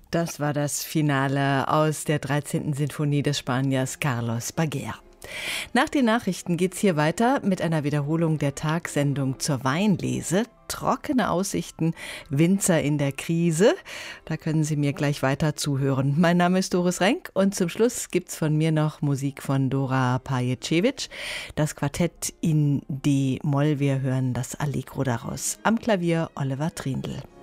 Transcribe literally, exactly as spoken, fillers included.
Das war das Finale aus der dreizehnten Sinfonie des Spaniers Carlos Baguer. Nach den Nachrichten geht's hier weiter mit einer Wiederholung der Tagsendung zur Weinlese. Trockene Aussichten, Winzer in der Krise. Da können Sie mir gleich weiter zuhören. Mein Name ist Doris Renk und zum Schluss gibt's von mir noch Musik von Dora Paječević. Das Quartett in D-Moll. Wir hören das Allegro daraus. Am Klavier Oliver Trindl.